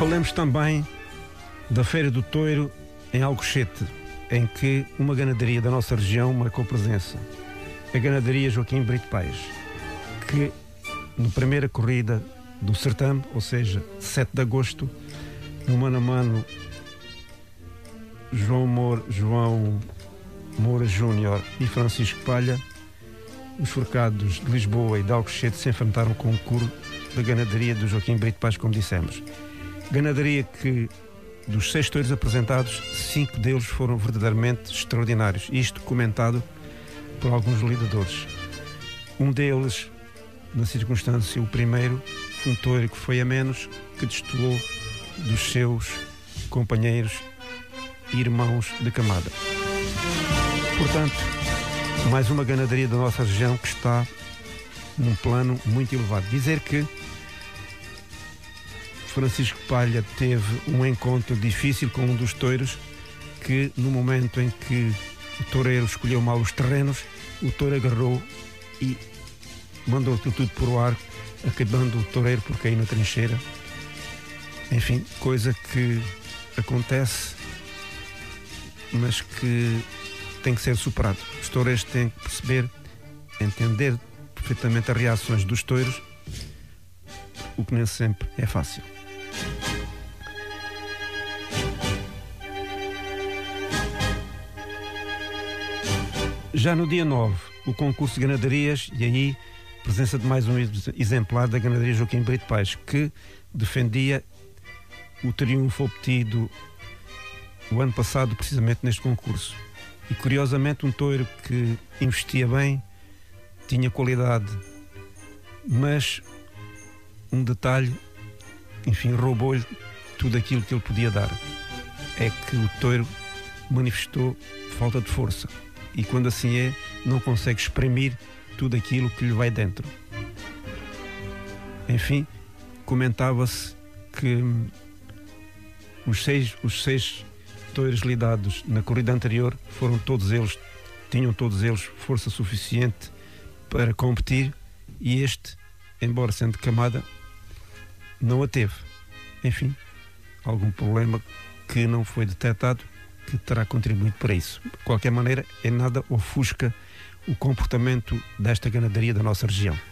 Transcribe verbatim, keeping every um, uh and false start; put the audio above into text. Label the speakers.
Speaker 1: Falemos também da Feira do Touro em Alcochete, em que uma ganadaria da nossa região marcou presença. A ganadaria Joaquim Brito Paes, que na primeira corrida do certame, ou seja, sete de agosto, no mano a mano João Moura, João Moura Júnior e Francisco Palha, os forcados de Lisboa e de Alcochete se enfrentaram com o coro da ganadaria do Joaquim Brito Paes, como dissemos. Ganadaria que, dos seis touros apresentados, cinco deles foram verdadeiramente extraordinários, isto comentado por alguns lidadores. Um deles, na circunstância, o primeiro, um touro que foi a menos, que destoou dos seus companheiros e irmãos de camada. Portanto, mais uma ganadaria da nossa região que está num plano muito elevado. Dizer que Francisco Palha teve um encontro difícil com um dos touros que, no momento em que o toureiro escolheu mal os terrenos, o touro agarrou e mandou tudo por o ar, acabando o toureiro por cair na trincheira. Enfim, coisa que acontece, mas que tem que ser superado. Os toureiros têm que perceber, entender perfeitamente as reações dos touros, o que nem sempre é fácil. Já no dia nove, o concurso de ganadarias, e aí presença de mais um exemplar da ganadaria Joaquim Brito Paes, que defendia o triunfo obtido o ano passado precisamente neste concurso. E curiosamente um touro que investia bem, tinha qualidade, mas um detalhe, enfim, roubou-lhe tudo aquilo que ele podia dar. É que o touro manifestou falta de força. E quando assim é, não consegue exprimir tudo aquilo que lhe vai dentro. Enfim, comentava-se que os seis, os seis touros lidados na corrida anterior foram todos eles, tinham todos eles força suficiente para competir, e este, embora sendo de camada, não a teve. Enfim, algum problema que não foi detectado, que terá contribuído para isso. De qualquer maneira, em nada ofusca o comportamento desta ganadaria da nossa região.